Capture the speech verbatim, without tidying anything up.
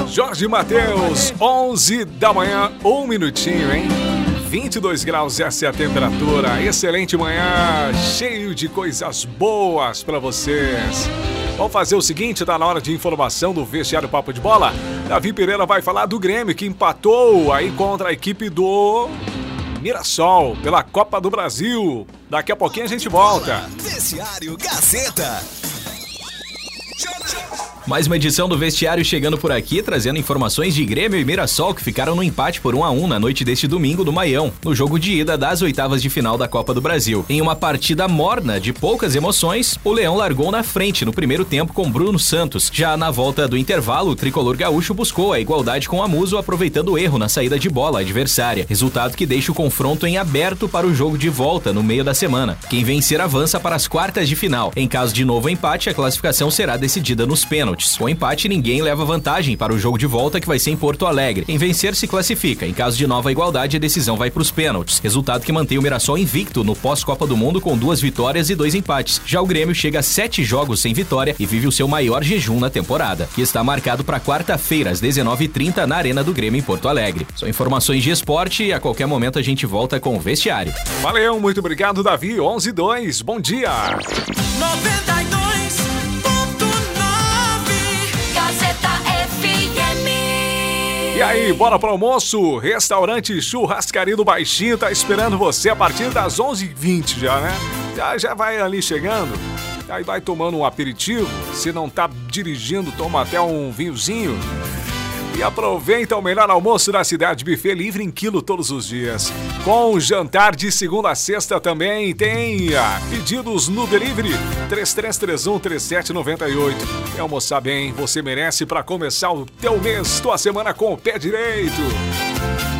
Jorge Mateus, onze da manhã, um minutinho, hein? vinte e dois graus, essa é a temperatura. Excelente manhã, cheio de coisas boas pra vocês. Vamos fazer o seguinte, tá na hora de informação do Vestiário Papo de Bola. Davi Pereira vai falar do Grêmio, que empatou aí contra a equipe do Mirassol pela Copa do Brasil. Daqui a pouquinho a gente volta. Vestiário Gazeta. Mais uma edição do Vestiário chegando por aqui, trazendo informações de Grêmio e Mirassol que ficaram no empate por um a um na noite deste domingo do Maião, no jogo de ida das oitavas de final da Copa do Brasil. Em uma partida morna de poucas emoções, o Leão largou na frente no primeiro tempo com Bruno Santos. Já na volta do intervalo, o tricolor gaúcho buscou a igualdade com a Muso, aproveitando o erro na saída de bola adversária. Resultado que deixa o confronto em aberto para o jogo de volta no meio da semana. Quem vencer avança para as quartas de final. Em caso de novo empate, a classificação será decidida nos pênaltis. Com empate, ninguém leva vantagem para o jogo de volta, que vai ser em Porto Alegre. Quem vencer se classifica. Em caso de nova igualdade, a decisão vai para os pênaltis. Resultado que mantém o Mirassol invicto no pós-Copa do Mundo com duas vitórias e dois empates. Já o Grêmio chega a sete jogos sem vitória e vive o seu maior jejum na temporada, que está marcado para quarta-feira, às dezenove e trinta, na Arena do Grêmio em Porto Alegre. São informações de esporte e a qualquer momento a gente volta com o Vestiário. Valeu, muito obrigado, Davi. onze e dois, bom dia. noventa e dois ponto nove Gazeta F M. E aí, bora pro almoço? Restaurante Churrascaria do Baixinho tá esperando você a partir das onze e vinte já, né? Já, já vai ali chegando, aí vai tomando um aperitivo. Se não tá dirigindo, toma até um vinhozinho. E aproveita o melhor almoço da cidade, buffet livre em quilo todos os dias. Com jantar de segunda a sexta também tem ah, pedidos no delivery três três três um, três sete nove oito. Quer almoçar bem, você merece para começar o teu mês, tua semana com o pé direito.